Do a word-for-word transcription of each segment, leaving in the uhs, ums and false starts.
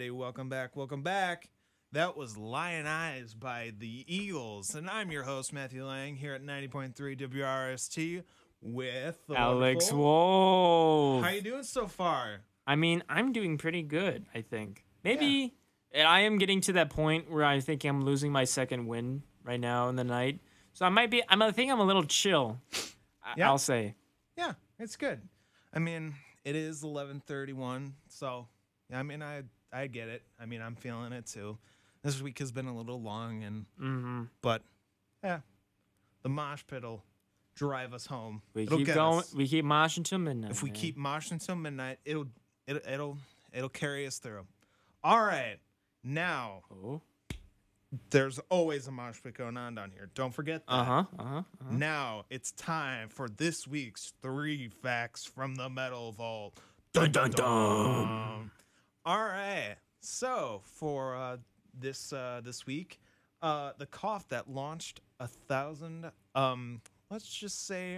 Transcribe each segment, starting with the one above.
everybody. Welcome back. Welcome back. That was Lion Eyes by the Eagles. And I'm your host, Matthew Lang, here at ninety point three W R S T with the Alex wonderful... Wolf. How you doing so far? I mean, I'm doing pretty good, I think. Maybe yeah. I am getting to that point where I think I'm losing my second win right now in the night. So I might be, I'm, I think I'm a little chill, Yeah. I'll say. Yeah, it's good. I mean, it is eleven thirty-one, so, I mean, I I get it. I mean, I'm feeling it, too. This week has been a little long, and Mm-hmm. but, yeah, the mosh pit will drive us home. We It'll keep get going. us. We keep moshing till midnight. If we man. keep moshing until midnight, it'll it'll it'll it'll carry us through. All right, now Oh. there's always a mosh pit going on down here. Don't forget that. Uh huh. Uh huh. Uh-huh. Now it's time for this week's three facts from the Metal Vault. Dun dun dun. All right, so for uh, this uh, this week, uh, the cough that launched a thousand, um, let's just say,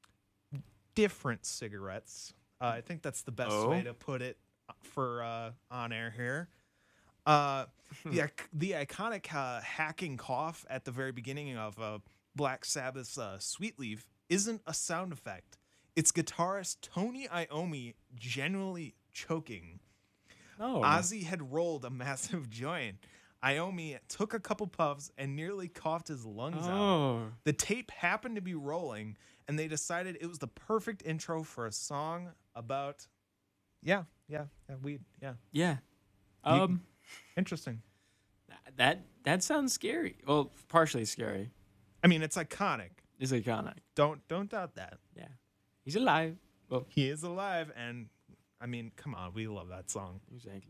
different cigarettes. Uh, I think that's the best Oh. way to put it for uh, on air here. Uh, the ic- the iconic uh, hacking cough at the very beginning of uh, Black Sabbath's uh, Sweet Leaf isn't a sound effect. It's guitarist Tony Iommi genuinely choking. Oh. Ozzy had rolled a massive joint. Iommi took a couple puffs and nearly coughed his lungs out. Oh. The tape happened to be rolling, and they decided it was the perfect intro for a song about, yeah, yeah, yeah, weed, yeah. Yeah. You- Um. Interesting. That that sounds scary. Well, partially scary. I mean, it's iconic. It's iconic. Don't don't doubt that. Yeah. He's alive. Well, He is alive, and I mean, come on, we love that song. exactly.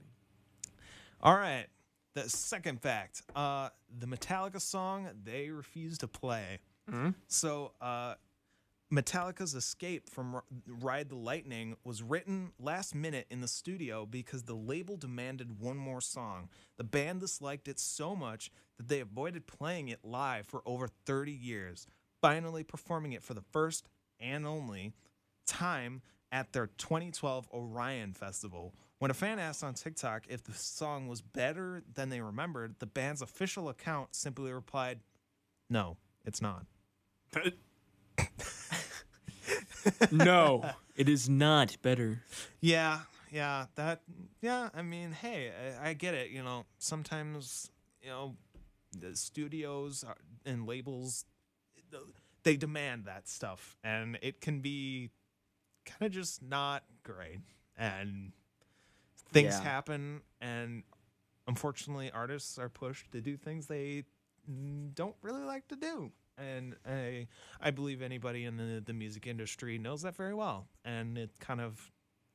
All right, the second fact: uh, the Metallica song they refuse to play. Mhm. So, uh, Metallica's Escape from R- Ride the Lightning was written last minute in the studio because the label demanded one more song. The band disliked it so much that they avoided playing it live for over thirty years, finally performing it for the first and only time at their twenty twelve Orion Festival. When a fan asked on TikTok if the song was better than they remembered, the band's official account simply replied, "No, it's not." No, it is not better. Yeah, yeah, that, yeah, I mean, hey, I, I get it. You know, sometimes, you know, the studios are- and labels, they demand that stuff, and it can be kind of just not great. And things Yeah. happen, and unfortunately, artists are pushed to do things they mm, don't really like to do. And I, I believe anybody in the, the music industry knows that very well. And it kind of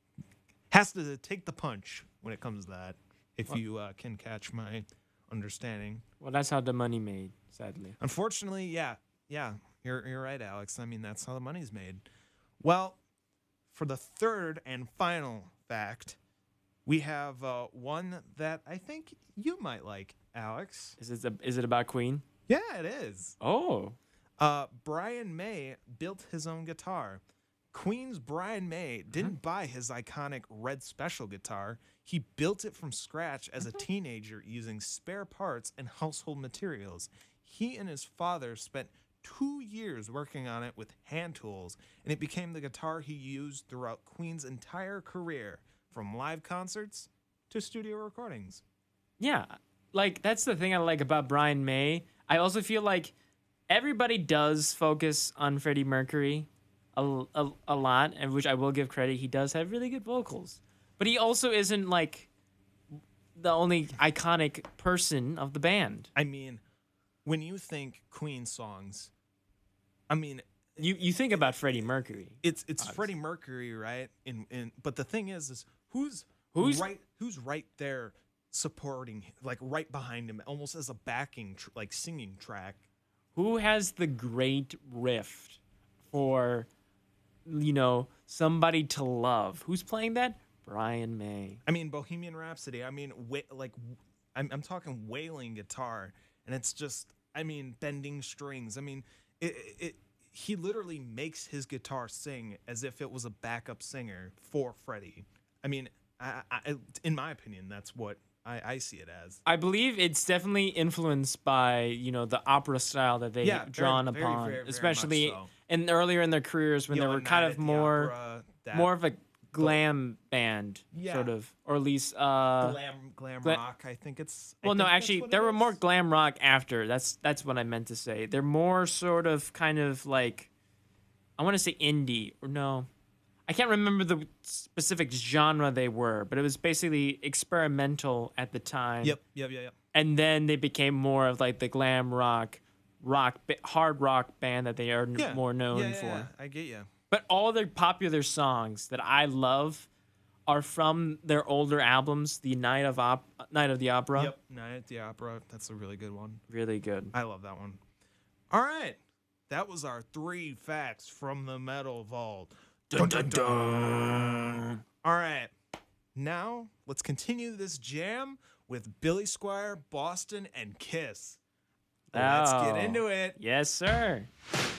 has to take the punch when it comes to that, if Well- you uh, can catch my understanding. Well, that's how the money made, sadly. Unfortunately, yeah, yeah, you're, you're right, Alex. I mean, that's how the money's made. Well, for the third and final fact, we have uh, one that I think you might like, Alex. Is it a, is it about Queen? Yeah, it is. Oh. Uh, Brian May built his own guitar. Queen's Brian May didn't buy his iconic red special guitar. He built it from scratch as a teenager using spare parts and household materials. He and his father spent two years working on it with hand tools, and it became the guitar he used throughout Queen's entire career, from live concerts to studio recordings. Yeah, like that's the thing I like about Brian May. I also feel like everybody does focus on Freddie Mercury a, a, a lot, and which I will give credit. He does have really good vocals, but he also isn't like the only iconic person of the band. I mean, when you think Queen songs, I mean, You you think about Freddie Mercury. it's it's Obviously. Freddie Mercury, right? In in but the thing is, is who's Who's- right who's right there supporting, like right behind him, almost as a backing, tr- like singing track. Who has the great riff for, you know, somebody to love? Who's playing that? Brian May. I mean, Bohemian Rhapsody. I mean, wa- like I'm I'm talking wailing guitar, and it's just, I mean, bending strings. I mean, it it. He literally makes his guitar sing as if it was a backup singer for Freddie. I mean, I, I, in my opinion, that's what I, I see it as. I believe it's definitely influenced by, you know, the opera style that they Yeah, very- drawn very, upon, very, very much especially so. in earlier in their careers when You they know, were A kind Night of at the more Opera, that more of a glam band, Yeah. sort of, or at least uh glam glam gla- rock. I think it's. I well, no, think that's actually, what it there were is. more glam rock after. That's that's what I meant to say. They're more sort of kind of like, I want to say indie or no, I can't remember the specific genre they were, but it was basically experimental at the time. Yep, yep, yep, yep. And then they became more of like the glam rock, rock, ba- hard rock band that they are n- Yeah, more known yeah, yeah, for. yeah, I get you. But all their popular songs that I love are from their older albums, the Night of Op- Night of the Opera. Yep, Night at the Opera. That's a really good one. Really good. I love that one. All right, that was our three facts from the Metal Vault. Dun, dun, dun. All right, now let's continue this jam with Billy Squier, Boston, and Kiss. Let's get Oh. into it. Yes, sir.